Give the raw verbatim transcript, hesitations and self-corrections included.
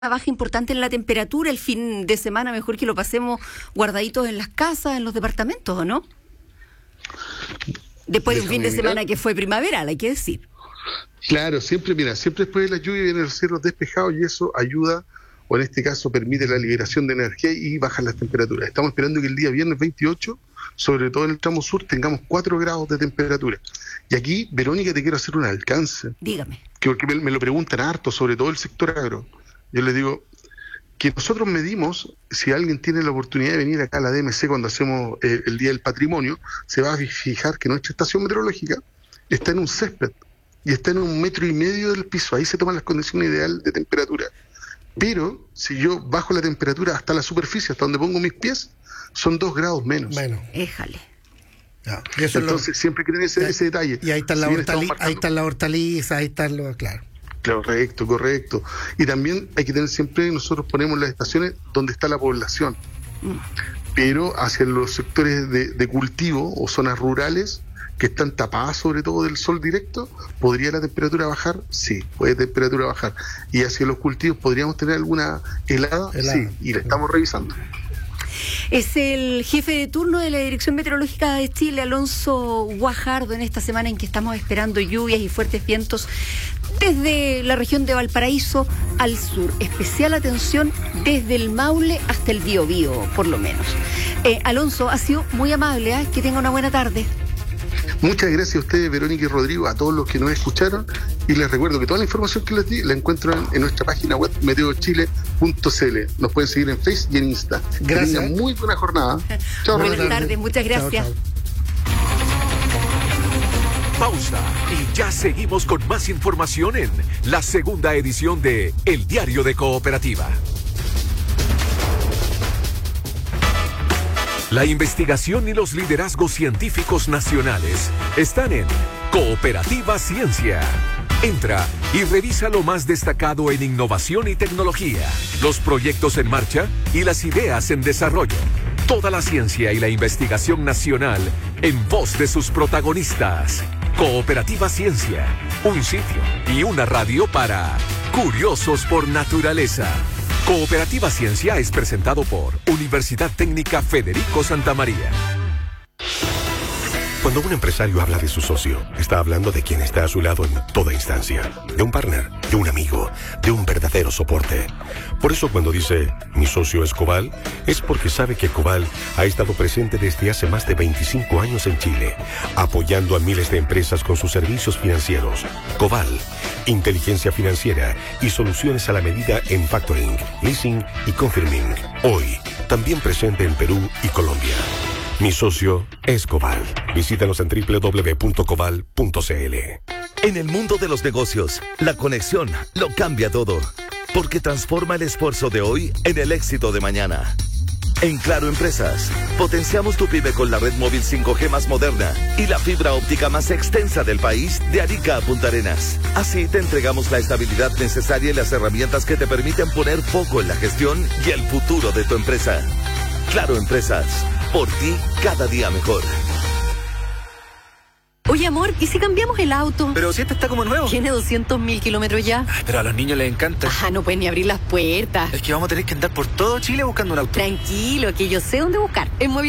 baja importante en la temperatura el fin de semana, mejor que lo pasemos guardaditos en las casas, en los departamentos, ¿o no? Después de un fin de semana que fue primaveral, hay que decir. Claro, siempre, mira, siempre después de la lluvia vienen los cielos despejados y eso ayuda, o en este caso permite la liberación de energía y bajan las temperaturas. Estamos esperando que el día viernes veintiocho, sobre todo en el tramo sur, tengamos cuatro grados de temperatura. Y aquí, Verónica, te quiero hacer un alcance. Dígame. Que porque me, me lo preguntan harto, sobre todo el sector agro. Yo les digo que nosotros medimos, si alguien tiene la oportunidad de venir acá a la D M C cuando hacemos eh, el Día del Patrimonio, se va a fijar que nuestra estación meteorológica está en un césped y está en un metro y medio del piso. Ahí se toman las condiciones ideales de temperatura. Pero si yo bajo la temperatura hasta la superficie, hasta donde pongo mis pies, son dos grados menos. Bueno. Éjale. Ya, y eso Entonces lo, siempre hay que tener ese, ya, ese detalle. Y ahí están si las hortali marcando... está la hortaliza, ahí están los... Claro. Correcto, correcto. Y también hay que tener siempre, nosotros ponemos las estaciones donde está la población. Mm. Pero hacia los sectores de, de cultivo o zonas rurales que están tapadas sobre todo del sol directo, ¿podría la temperatura bajar? Sí, puede la temperatura bajar. Y hacia los cultivos, ¿podríamos tener alguna helada? helada. Sí, y la estamos revisando. Es el jefe de turno de la Dirección Meteorológica de Chile, Alonso Guajardo, en esta semana en que estamos esperando lluvias y fuertes vientos desde la región de Valparaíso al sur. Especial atención desde el Maule hasta el Biobío, por lo menos. Eh, Alonso, ha sido muy amable, ¿eh? Que tenga una buena tarde. Muchas gracias a ustedes, Verónica y Rodrigo, a todos los que nos escucharon, y les recuerdo que toda la información que les di la encuentran en nuestra página web meteochile punto c l. Nos pueden seguir en Facebook y en Insta. Gracias. Que tengan muy buena jornada. Chao, buenas tardes, tarde. Muchas gracias. Chao, chao. Pausa y ya seguimos con más información en la segunda edición de El Diario de Cooperativa. La investigación y los liderazgos científicos nacionales están en Cooperativa Ciencia. Entra y revisa lo más destacado en innovación y tecnología, los proyectos en marcha y las ideas en desarrollo. Toda la ciencia y la investigación nacional en voz de sus protagonistas. Cooperativa Ciencia, un sitio y una radio para curiosos por naturaleza. Cooperativa Ciencia es presentado por Universidad Técnica Federico Santa María. Cuando un empresario habla de su socio, está hablando de quien está a su lado en toda instancia. De un partner, de un amigo, de un verdadero soporte. Por eso cuando dice, mi socio es Coval, es porque sabe que Coval ha estado presente desde hace más de veinticinco años en Chile, apoyando a miles de empresas con sus servicios financieros. Coval, inteligencia financiera y soluciones a la medida en factoring, leasing y confirming. Hoy, también presente en Perú y Colombia. Mi socio es Coval. Visítanos en doble u doble u doble u punto coval punto c l. En el mundo de los negocios, la conexión lo cambia todo, porque transforma el esfuerzo de hoy en el éxito de mañana. En Claro Empresas, potenciamos tu pyme con la red móvil cinco G más moderna y la fibra óptica más extensa del país de Arica a Punta Arenas. Así te entregamos la estabilidad necesaria y las herramientas que te permiten poner foco en la gestión y el futuro de tu empresa. Claro Empresas, por ti cada día mejor. Oye, amor, ¿y si cambiamos el auto? Pero si este está como nuevo. Tiene doscientos mil kilómetros ya. Ay, pero a los niños les encanta. Ah, no pueden ni abrir las puertas. Es que vamos a tener que andar por todo Chile buscando un auto. Tranquilo, que yo sé dónde buscar. En Movilidad